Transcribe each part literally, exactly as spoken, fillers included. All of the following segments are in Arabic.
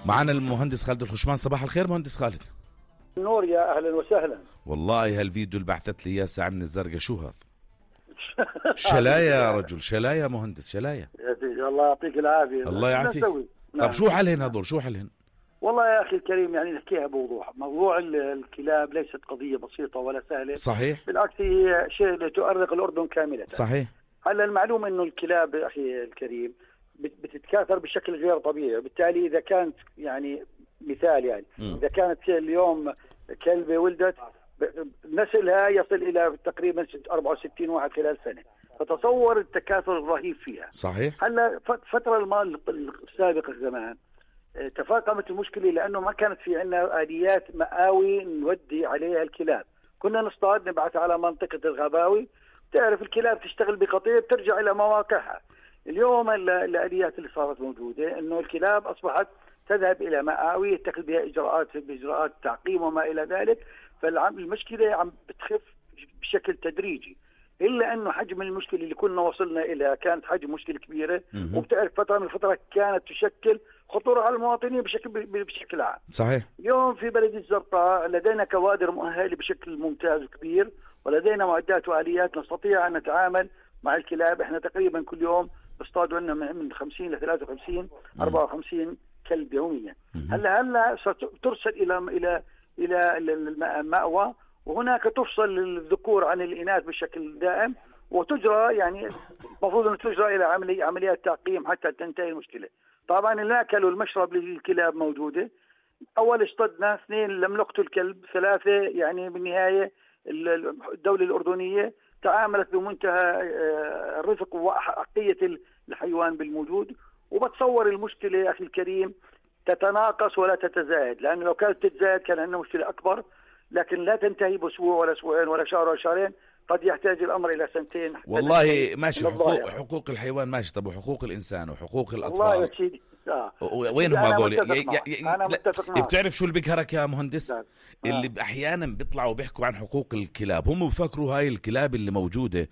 معنا المهندس خالد الخشمان. صباح الخير مهندس خالد. نور، يا اهلا وسهلا. والله هالفيديو اللي بعثت لي اياه ساعة من الزرقاء شو هذا؟ شلايا يا رجل، شلايا مهندس، شلايا. الله يعطيك العافيه. الله يعافيك. طب شو حلهن هذول؟ شو حلهن؟ والله يا اخي الكريم، يعني نحكيها بوضوح. موضوع الكلاب ليست قضيه بسيطه ولا سهله. صحيح. بالعكس هي شيء تؤرق الاردن كامله. صحيح. هلا المعلومه انه الكلاب اخي الكريم بتتكاثر بشكل غير طبيعي، وبالتالي اذا كانت يعني مثال يعني م. اذا كانت اليوم كلبه ولدت نسلها يصل الى تقريبا أربعة وستين واحد خلال سنه، فتصور التكاثر الرهيب فيها. صحيح. هلا فتره المال السابقه زمان تفاقمت المشكله لانه ما كانت في عندنا اليات مآوي نودي عليها الكلاب. كنا نصطاد نبعث على منطقه الغباوي، تعرف الكلاب تشتغل بقطيع ترجع الى مواقعها. اليوم الاليات اللي صارت موجوده انه الكلاب اصبحت تذهب الى مآوي يتخذ بها اجراءات باجراءات تعقيم وما الى ذلك، فالمشكله عم بتخف بشكل تدريجي، الا انه حجم المشكله اللي كنا وصلنا اليها كانت حجم مشكله كبيره، وبتعرف فتره من الفترات كانت تشكل خطوره على المواطنين بشكل بشكل عام. صحيح. اليوم في بلد الزرقاء لدينا كوادر مؤهله بشكل ممتاز وكبير، ولدينا معدات واليات نستطيع ان نتعامل مع الكلاب. احنا تقريبا كل يوم بصطادوا لنا من خمسين ل ثلاثة وخمسين أربعة وخمسين كلب يوميا. هلا هلا سترسل الى الى الى المأوى، وهناك تفصل الذكور عن الاناث بشكل دائم، وتجرى يعني المفروض ان تجرى الى عمليه عمليات تعقيم حتى تنتهي المشكله. طبعا الاكل والمشرب للكلاب موجوده. اول اصطدنا اثنين لم نقتل كلب، ثلاثه يعني بالنهايه الدوله الاردنيه تعاملت بمنتهى الرفق وأحقية الحيوان بالموجود. وبتصور المشكله يا اخي الكريم تتناقص ولا تتزايد، لانه لو كانت تتزايد كان عندنا مشكله اكبر، لكن لا تنتهي باسبوع ولا اسبوعين ولا شهر ولا شهرين، قد يحتاج الامر الى سنتين. والله ماشي، حقوق, حقوق الحيوان ماشي، طب وحقوق الانسان وحقوق الاطفال والله يا سيدي آه. وين هم هذول؟ انا متفق معك. بتعرف شو اللي بيقهرك يا مهندس؟ آه. اللي احيانا بيطلعوا بيحكوا عن حقوق الكلاب، هم بفكروا هاي الكلاب اللي موجوده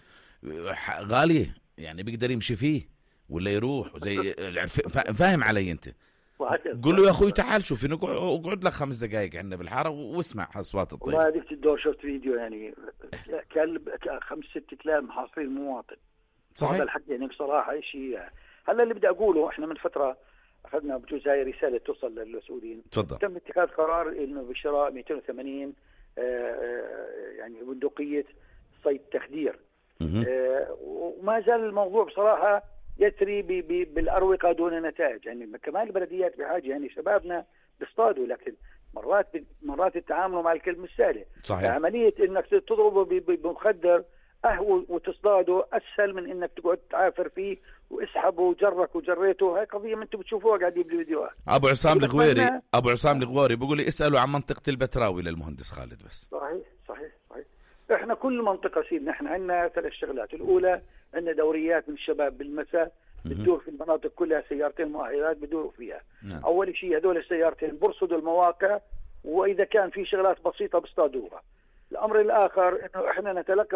غاليه، يعني بيقدر يمشي فيه ولا يروح زي فاهم علي انت؟ قول له يا اخوي تعال شوف، اقعد لك خمس دقائق عندنا بالحاره واسمع اصوات الطير. والله هذيك الدور شفت فيديو يعني كلب خمس ست كلاب محاصرين مواطن. صحيح. هذا الحق يعني بصراحه شيء. هلا اللي بدي اقوله، احنا من فتره اخذنا بجوز هاي رساله توصل للمسؤولين. تفضل. تم اتخاذ قرار انه بشراء مئتين وثمانين يعني بندقيه صيد تخدير. آه وما زال الموضوع بصراحه يسري بالاروقه دون نتائج، يعني كمان البلديات بحاجه، يعني شبابنا بيصطادوا، لكن مرات مرات التعامل مع الكلب مش سهل. صحيح. عمليه انك تضربه بمخدر قهوه وتصطاده اسهل من انك تقعد تعافر فيه واسحبه وجرك وجريته. هاي قضيه ما انتم بتشوفوها قاعدين بالفيديوهات. ابو عصام الغويري ابو عصام الغويري بيقول لي اسالوا عن منطقه البتراوي للمهندس خالد بس. صحيح صحيح صحيح. احنا كل منطقه سيدنا احنا عندنا ثلاث شغلات. الاولى عندنا دوريات من الشباب بالمساء بتدور في المناطق كلها، سيارتين مؤهلات بدوروا فيها. نعم. اول شيء هذول السيارتين برصدوا المواقع، واذا كان في شغلات بسيطه بيصطادوها. الامر الاخر انه احنا نتلقى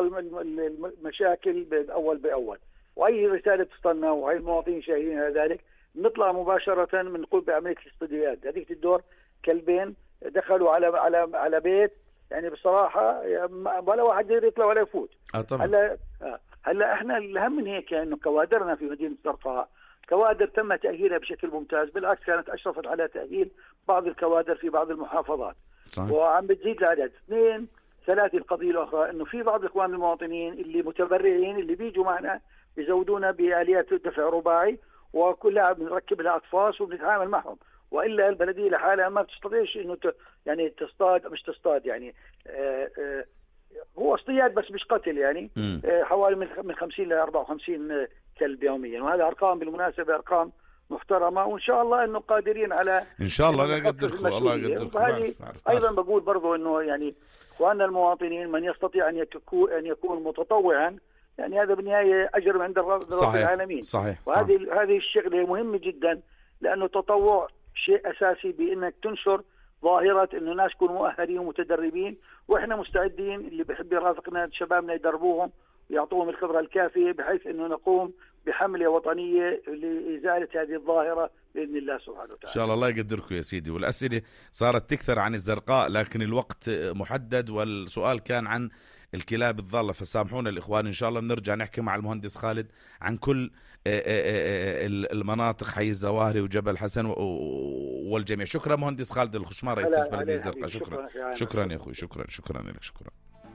المشاكل اول باول، واي رساله تصلنا وهي المواطنين شاهدين على ذلك نطلع مباشره بنقوم بعمليه الاستديوهات. هذيك الدور كلبين دخلوا على على على بيت، يعني بصراحه ولا واحد يطلع ولا يفوت. اه طبعا. هلا هلا احنا الاهم من هيك انه كوادرنا في مدينه الزرقاء كوادر تم تاهيلها بشكل ممتاز، بالعكس كانت اشرفت على تاهيل بعض الكوادر في بعض المحافظات. صحيح. وعم بتزيد العدد. اثنين ثلاثه القضيه الاخرى انه في بعض الاخوان المواطنين اللي متبرعين اللي بيجوا معنا بيزودونا باليات دفع رباعي، وكلها بنركب لها اطفاس وبنتعامل معهم، والا البلديه لحالها ما بتستطيعش انه يعني تصطاد، مش تصطاد يعني آآ آآ هو اصطياد بس مش قتل، يعني حوالي من من خمسين ل أربعة وخمسين كلب يوميا، وهذا ارقام بالمناسبه ارقام محترمه، وان شاء الله انه قادرين على ان شاء الله لا يقدركم الله يقدركم. هذه ايضا بقول برضو انه يعني اخواننا المواطنين من يستطيع ان يكون ان يكون متطوعا، يعني هذا بالنهايه اجر عند رب العالمين. صحيح. وهذه صحيح. هذه الشغله مهمه جدا، لانه التطوع شيء اساسي بانك تنشر ظاهره انه الناس يكونوا مؤهلين ومتدربين، واحنا مستعدين اللي بحب يرافقنا شبابنا يدربوهم ويعطوهم الخبره الكافيه بحيث انه نقوم بحمله وطنيه لازاله هذه الظاهره باذن الله سبحانه وتعالى. ان شاء الله. الله يقدركم يا سيدي. والاسئله صارت تكثر عن الزرقاء لكن الوقت محدد، والسؤال كان عن الكلاب الضالة، فسامحونا الإخوان. إن شاء الله بنرجع نحكي مع المهندس خالد عن كل المناطق، حي الزواهري وجبل حسن والجميع. شكرا مهندس خالد الخشمار رئيس بلدية الزرقاء. شكرا شكرا, شكرا يا أخوي. شكرا شكرا لك. شكرا.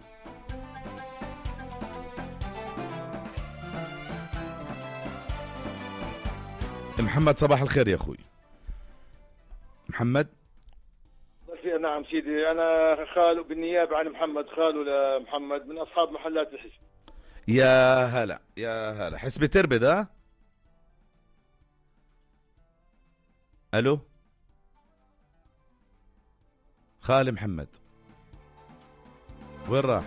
محمد صباح الخير يا أخوي. محمد. نعم سيدي، أنا خالو بالنيابة عن محمد، خالو لمحمد من أصحاب محلات الحسب. يا هلا يا هلا. حسب تربد ها؟ ألو خالي محمد وين راح؟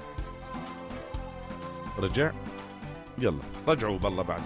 رجع؟ يلا رجعوا بالله بعد.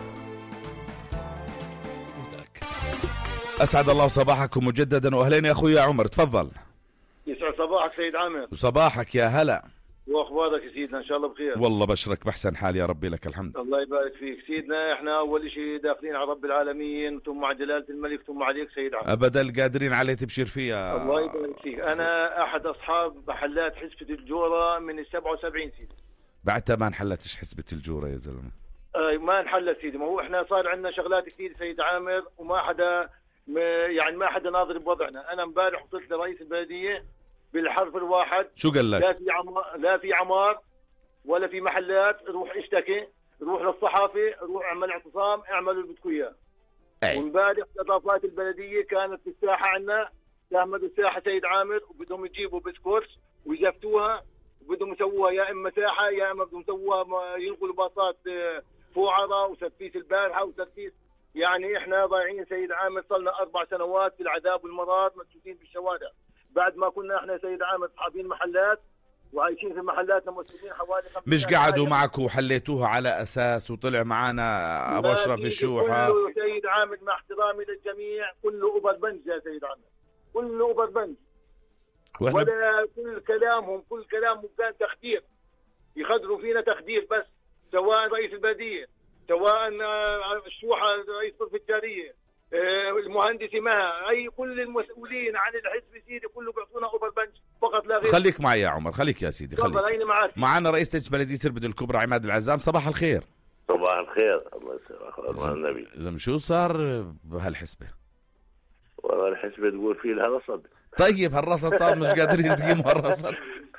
أسعد الله صباحكم مجددا وأهلين يا أخوي. يا عمر تفضل. يسعد صباحك سيد عامر. وصباحك يا هلا. واخبارك يا سيدنا؟ ان شاء الله بخير. والله بشرك بحسن حال يا ربي، لك الحمد. الله يبارك فيك سيدنا. احنا اول شيء داخلين على رب العالمين ثم مع جلاله الملك ثم عليك سيد عامر. ابدا قادرين عليه تبشر فيها. الله يبارك فيك. انا احد اصحاب محلات حسبة الجوره من ال سبعة وسبعين سيدي. بعدها ما انحلتش حسبة الجوره يا زلمه. آه ما انحلت سيدي. ما هو احنا صار عندنا شغلات كثير سيد عامر وما حدا يعني ما حدا ناظر بوضعنا. انا امبارح وصلت لرئيس البلديه بالحرف الواحد. شو قال لك؟ لا في عمار لا في عمار ولا في محلات. روح اشتكي، روح للصحافه، روح اعمل اعتصام، اعملوا اللي بدكم اياه. وامبارح اضافات البلديه كانت في الساحه عندنا، دامت الساحه سيد عامر وبدهم يجيبوا بسكوت ويزفتوها وبدهم يسووها يا اما ساحه يا اما بدهم يسووها ينقلوا باصات فوعره وسفيس البارحه وسفيس. يعني احنا ضايعين سيد عامر، صلنا اربع سنوات في العذاب والمرار مكشوفين في الشوارع، بعد ما كنا احنا سيد عامر اصحابين محلات وعايشين في محلاتنا مؤسسين حوالي. مش قعدوا معكم وحليتوها على اساس وطلع معنا ابو اشرف الشوحه؟ كله سيد عامر مع احترامي للجميع كله اوبر بنج يا سيد عامر، كله اوبر بنج. ولا كل كلامهم كل كلامهم كان تخدير، يخدروا فينا تخدير بس، سواء رئيس البلديه سواء الشوحه رئيس غرفه التجاريه المهندس مها اي كل المسؤولين عن الحزب سيدي كله بيعطونا اوبر بنش فقط لا غير. خليك معي يا عمر، خليك يا سيدي خليك معنا. رئيس بلديه تربد الكبرى عماد العزام. صباح الخير. صباح الخير. الله يسلمك مع النبي. زم شو صار بهالحسبه؟ والله الحسبه تقول فيه لها رصد. طيب هالرصد طاب مش قادرين تقيموا هالرصد.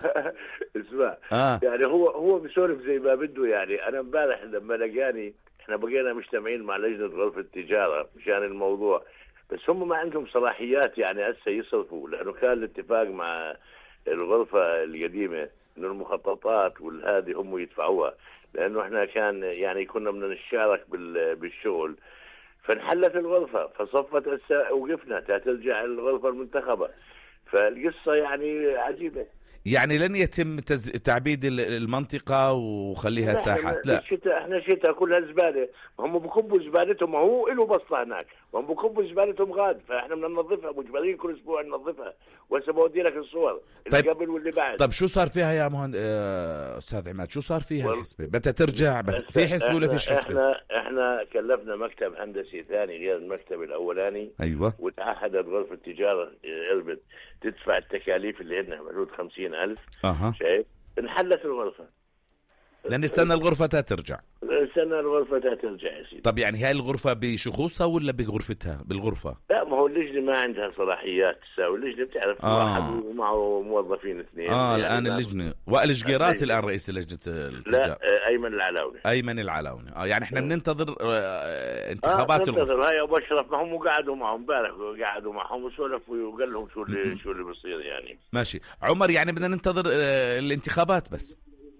اسمع آه. يعني هو هو بيسولف زي ما بده. يعني انا امبارح لما لقاني احنا بقينا مجتمعين مع لجنه غرفه التجاره مشان الموضوع، بس هم ما عندهم صلاحيات يعني هسه يصرفوا، لانه كان الاتفاق مع الغرفه القديمه انه المخططات والهذه هم يدفعوها، لانه احنا كان يعني كنا بدنا نشارك بالشغل، فانحلت الغرفه فصفت هسه وقفنا ترجع الغرفه المنتخبه. فالقصه يعني عجيبه. يعني لن يتم تز... تعبيد المنطقة وخليها ساحات؟ لا الشتاء احنا شتاء كلها زبالة، هم بكبوا زبالتهم، هو له بصة هناك وهم بكبوا زبالتهم غاد، فاحنا بدنا ننظفها مجبرين كل اسبوع ننظفها. وهسه بودي لك الصور اللي طيب. قبل واللي بعد. طيب شو صار فيها يا مهند اه... استاذ عماد؟ شو صار فيها وال... الحسبة؟ بدها ترجع بت... في حسبة ولا فيش حسبة؟ احنا احنا كلفنا مكتب هندسي ثاني غير المكتب الاولاني. ايوه. وتعهدت غرفة التجارة اربد تدفع التكاليف اللي عندنا حدود خمسين ألف. اها شايف؟ انحلت الغرفة. لأن نستنى الغرفة ترجع. نستنى الغرفة ترجع يا سيدي. طب يعني هاي الغرفة بشخوصها ولا بغرفتها بالغرفة؟ لا ما هو اللجنة ما عندها صلاحيات تساوي، اللجنة بتعرف آه. واحد ومعه موظفين اثنين. اه يعني الآن اللجنة وائل شقيرات الآن رئيس لجنة التجارة. لا أيمن العلاوني. أيمن العلاوني. اه يعني احنا بننتظر آه انتخابات آه الغرفة. هاي أبو أشرف معهم وقعدوا معهم امبارح قعدوا معهم وسولفوا وقال لهم شو اللي شو اللي بيصير يعني. ماشي عمر، يعني بدنا ننتظر آه الانتخابات بس.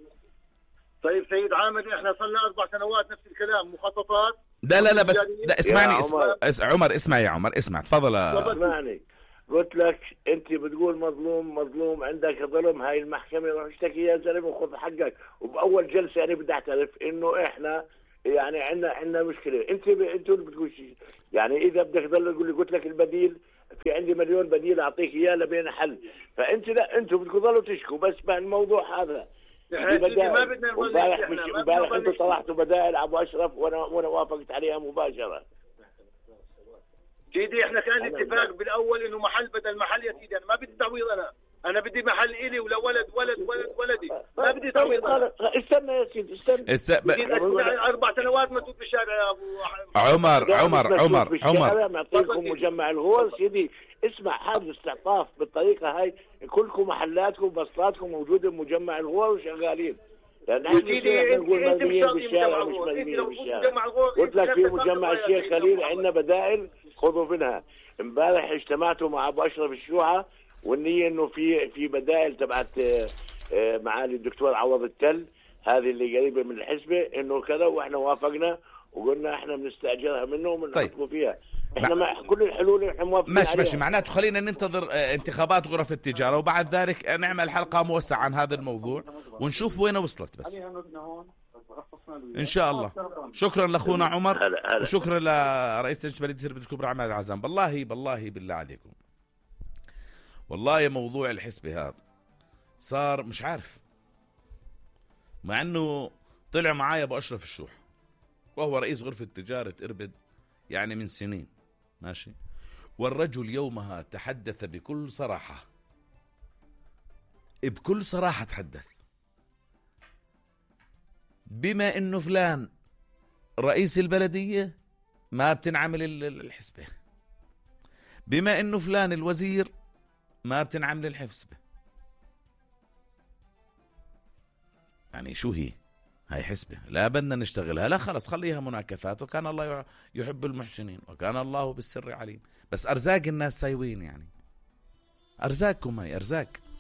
طيب سيد عامر احنا صلنا اربع سنوات نفس الكلام مخططات. لا لا لا بس لا اسمعني اسمع اس... عمر اسمع يا عمر اسمع تفضل. اسمعني قلت لك انت بتقول مظلوم مظلوم عندك ظلم، هاي المحكمه روح اشتكي يا زلمه وخذ حقك. وباول جلسه انا بدي اعترف انه احنا يعني عندنا عندنا مشكله. انت ب... انت اللي بتقول شيء يعني اذا بدك تضل تقول لي قلت لك البديل في عندي مليون بديل اعطيك اياه لبين حل. فانت لا انتم بدكم تضلوا تشكوا بس بالموضوع هذا. ما بدنا امبارح مش امبارح انتم طلعتوا بدائل ابو اشرف وانا وانا وافقت عليها مباشره. سيدي احنا كان الاتفاق بالاول انه محل بدل محل. يا سيدي انا ما بدي تعويض، انا انا بدي محل الي ولا ولد ولد ولد ولدي، ما بدي تعويض. استنى يا سيدي استنى است... ب... اربع سنوات ما تكون في الشارع يا ابو عمر عمر عمر عمر معطيكم مجمع الغول سيدي. اسمع، هذا استعطاف بالطريقه هاي، كلكم محلاتكم بسطاتكم موجوده بمجمع الغول وشغالين. لان احنا نقول مرميين بالشارع مش مرميين بالشارع. قلت لك في مجمع الشيخ خليل عندنا بدائل خذوا منها. امبارح اجتمعتوا مع ابو اشرف الشوعه، والنيه انه في في بدائل تبعت معالي الدكتور عوض التل هذه اللي قريبه من الحسبه انه كذا، واحنا وافقنا وقلنا احنا بنستاجرها منه وبنحكموا فيها. احنا مع كل الحلول احنا موافقين ماشي ماشي معناته خلينا ننتظر انتخابات غرف التجاره وبعد ذلك نعمل حلقه موسعه عن هذا الموضوع ونشوف وين وصلت. بس ان شاء الله. شكرا لاخونا عمر وشكرا لرئيس لجنه بلديه إربد الكبرى عماد عزام. بالله بالله بالله عليكم، والله موضوع الحسبة هذا صار مش عارف، مع انه طلع معايا ابو اشرف الشوح وهو رئيس غرفه تجاره إربد يعني من سنين ماشي، والرجل يومها تحدث بكل صراحه، بكل صراحه تحدث بما انه فلان رئيس البلديه ما بتنعمل الحسبه، بما انه فلان الوزير ما بتنعمل الحسبه. يعني شو هي هاي حسبه؟ لا بدنا نشتغلها، لا خلص خليها مناكفات، وكان الله يحب المحسنين وكان الله بالسر عليم. بس ارزاق الناس سايوين، يعني ارزاقكم هاي ارزاق.